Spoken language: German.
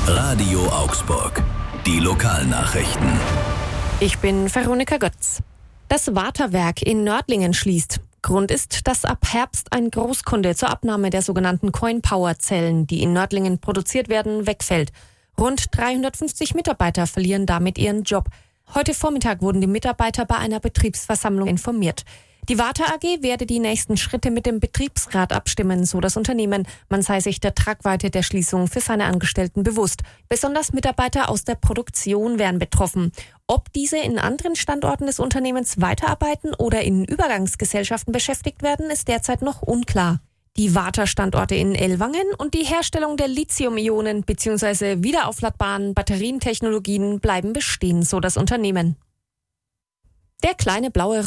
Radio Augsburg. Die Lokalnachrichten. Ich bin Veronika Götz. Das Warta-Werk in Nördlingen schließt. Grund ist, dass ab Herbst ein Großkunde zur Abnahme der sogenannten Coin-Power-Zellen, die in Nördlingen produziert werden, wegfällt. Rund 350 Mitarbeiter verlieren damit ihren Job. Heute Vormittag wurden die Mitarbeiter bei einer Betriebsversammlung informiert. Die Warta AG werde die nächsten Schritte mit dem Betriebsrat abstimmen, so das Unternehmen. Man sei sich der Tragweite der Schließung für seine Angestellten bewusst. Besonders Mitarbeiter aus der Produktion wären betroffen. Ob diese in anderen Standorten des Unternehmens weiterarbeiten oder in Übergangsgesellschaften beschäftigt werden, ist derzeit noch unklar. Die Warta-Standorte in Ellwangen und die Herstellung der Lithium-Ionen bzw. wiederaufladbaren Batterientechnologien bleiben bestehen, so das Unternehmen. Der kleine blaue